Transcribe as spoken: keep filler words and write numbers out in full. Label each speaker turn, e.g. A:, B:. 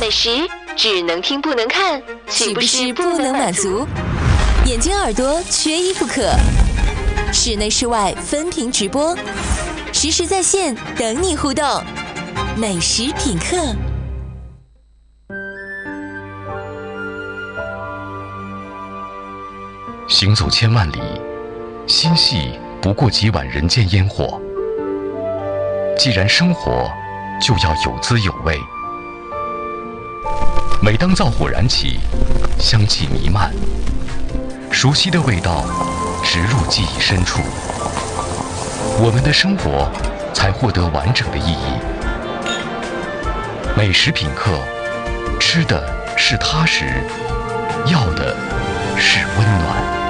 A: 美食只能听不能看，岂不是不能满足？
B: 眼睛耳朵缺一不可。室内室外分屏直播，实时在线等你互动。美食品客。
C: 行走千万里，心系不过几碗人间烟火。既然生活，就要有滋有味。每当灶火燃起，香气弥漫，熟悉的味道植入记忆深处，我们的生活才获得完整的意义。美食品客，吃的是踏实，要的是温暖。